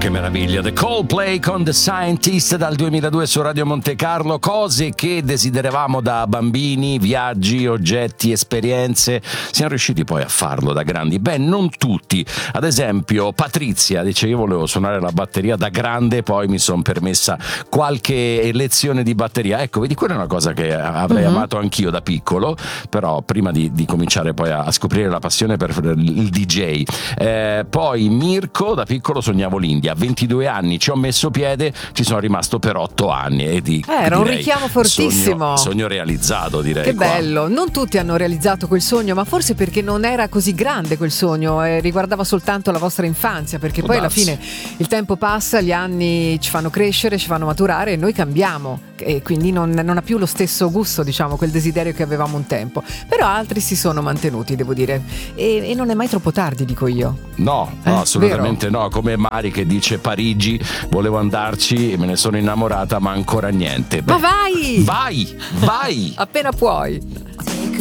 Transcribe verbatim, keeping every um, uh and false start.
Che meraviglia, The Coldplay con The Scientist dal duemiladue su Radio Monte Carlo. Cose che desideravamo da bambini, viaggi, oggetti, esperienze. Siamo riusciti poi a farlo da grandi? Beh, non tutti. Ad esempio Patrizia dice: io volevo suonare la batteria da grande, poi mi sono permessa qualche lezione di batteria. Ecco, vedi, quella è una cosa che avrei uh-huh. amato anch'io da piccolo, però prima di, di cominciare poi a, a scoprire la passione per il D J. Eh, poi Mirko, da piccolo sognavo l'India. A ventidue anni ci ho messo piede, ci sono rimasto per otto anni e di, eh, era direi, un richiamo fortissimo. Sogno, sogno realizzato, direi. Che qua. bello. Non tutti hanno realizzato quel sogno, ma forse perché non era così grande quel sogno, eh, riguardava soltanto la vostra infanzia, perché poi alla fine il tempo passa, gli anni ci fanno crescere, ci fanno maturare e noi cambiamo, e quindi non, non ha più lo stesso gusto, diciamo, quel desiderio che avevamo un tempo. Però altri si sono mantenuti, devo dire, e, e non è mai troppo tardi, dico io. No, eh, no, assolutamente vero? No, come Mari che dice: Parigi, volevo andarci, me ne sono innamorata, ma ancora niente. Beh, ma vai! Vai, vai! Appena puoi.